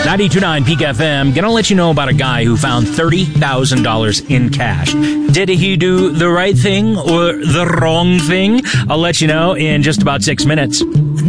92.9 Peak FM. Gonna let you know about a guy who found $30,000 in cash. Did he do the right thing or the wrong thing? I'll let you know in just about 6 minutes.